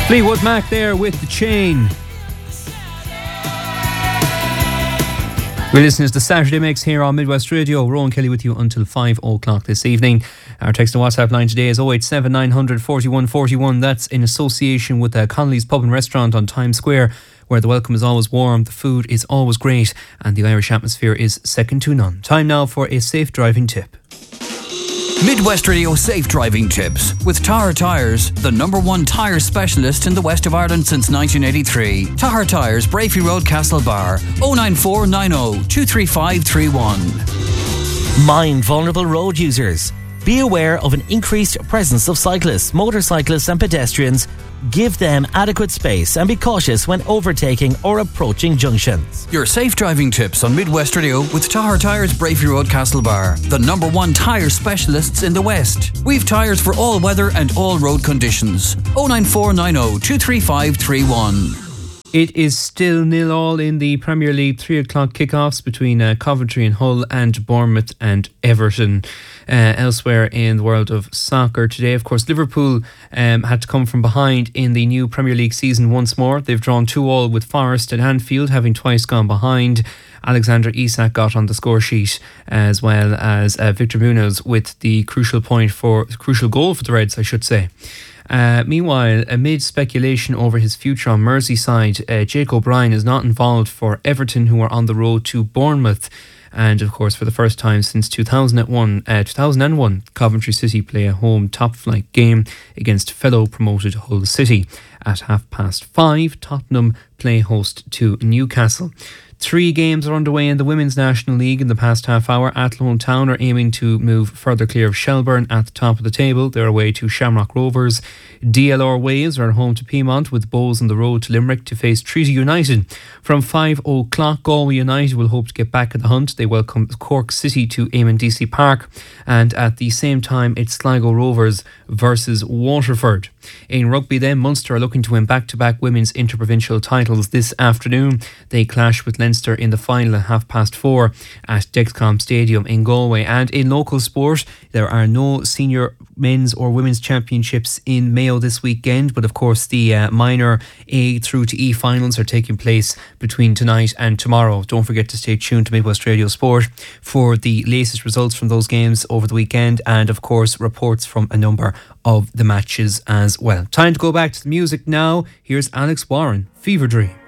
Fleetwood Mac there with The Chain. We're listening to the Saturday Mix here on Midwest Radio. Rowan Kelly with you until 5 o'clock this evening. Our text and WhatsApp line today is 087 900 41 41. That's in association with Connolly's Pub and Restaurant on Times Square, where the welcome is always warm, the food is always great, and the Irish atmosphere is second to none. Time now for a safe driving tip. Midwest Radio Safe Driving Tips with Tahar Tyres, the #1 tyre specialist in the west of Ireland since 1983. Tahar Tyres, Brafey Road, Castlebar, 09490 23531. Mind vulnerable road users. Be aware of an increased presence of cyclists, motorcyclists and pedestrians. Give them adequate space and be cautious when overtaking or approaching junctions. Your safe driving tips on Midwest Radio with Tahar Tyres, Brafey Road, Castlebar, the #1 tyre specialists in the West. We've tyres for all weather and all road conditions. 09490 23531. It is still 0-0 in the Premier League 3 o'clock kickoffs between Coventry and Hull and Bournemouth and Everton. Elsewhere in the world of soccer today, of course, Liverpool had to come from behind in the new Premier League season once more. They've drawn 2-2 with Forest at Anfield, having twice gone behind. Alexander Isak got on the score sheet, as well as Victor Munoz with the crucial goal for the Reds, I should say. Meanwhile, amid speculation over his future on Merseyside, Jake O'Brien is not involved for Everton, who are on the road to Bournemouth. And of course, for the first time since 2001, Coventry City play a home top-flight game against fellow promoted Hull City. At 5:30, Tottenham play host to Newcastle. 3 games are underway in the Women's National League in the past half hour. Athlone Town are aiming to move further clear of Shelburne at the top of the table. They're away to Shamrock Rovers. DLR Waves are at home to Piedmont, with Bows on the road to Limerick to face Treaty United. From 5 o'clock, Galway United will hope to get back at the hunt. They welcome Cork City to Eamon DC Park. And at the same time, it's Sligo Rovers versus Waterford. In rugby then, Munster are looking to win back-to-back women's interprovincial titles this afternoon. They clash with Leinster in the final at 4:30 at Dexcom Stadium in Galway. And in local sport, there are no senior men's or women's championships in Mayo this weekend, but of course the minor A through to E finals are taking place between tonight and tomorrow. Don't forget to stay tuned to Midwest Radio Sport for the latest results from those games over the weekend, and of course reports from a number of the matches as well. Time to go back to the music now. Here's Alex Warren, Fever Dream.